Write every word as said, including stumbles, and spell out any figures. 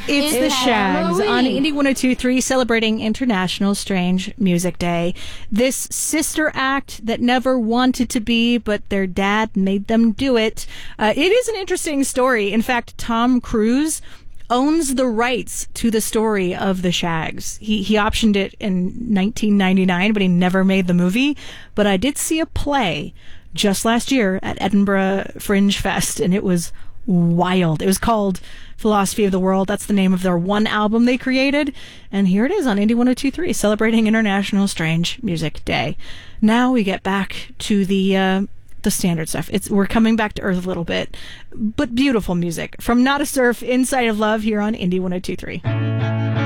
It's the Shags Halloween. on Indie one oh two point three celebrating International Strange Music Day. This sister act that never wanted to be, but their dad made them do it. Uh, it is an interesting story. In fact, Tom Cruise owns the rights to the story of the Shags. He he optioned it in nineteen ninety-nine, but he never made the movie. But I did see a play just last year at Edinburgh Fringe Fest, and it was wild. It was called Philosophy of the World. That's the name of their one album they created. And here it is on Indie one oh two point three, celebrating International Strange Music Day. Now we get back to the uh, the standard stuff. It's we're coming back to earth a little bit, but beautiful music from Nada Surf, Inside of Love, here on Indie one oh two point three.